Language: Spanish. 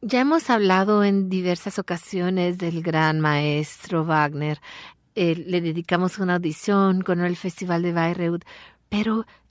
Ya hemos hablado en diversas ocasiones del gran maestro Wagner. Le dedicamos una audición con el Festival de Bayreuth, pero